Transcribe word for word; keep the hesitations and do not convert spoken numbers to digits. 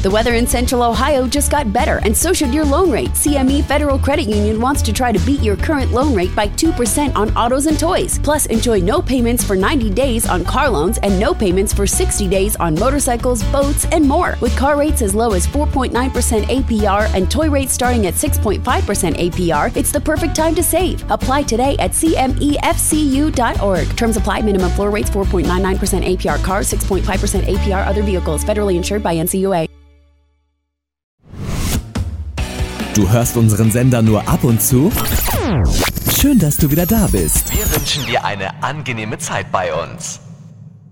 The weather in Central Ohio just got better, and so should your loan rate. C M E Federal Credit Union wants to try to beat your current loan rate by two percent on autos and toys. Plus, enjoy no payments for ninety days on car loans and no payments for sixty days on motorcycles, boats, and more. With car rates as low as four point nine percent A P R and toy rates starting at six point five percent A P R, it's the perfect time to save. Apply today at C M E F C U dot org. Terms apply. Minimum floor rates four point nine nine percent A P R cars, six point five percent A P R other vehicles. Federally insured by N C U A. Du hörst unseren Sender nur ab und zu? Schön, dass du wieder da bist. Wir wünschen dir eine angenehme Zeit bei uns.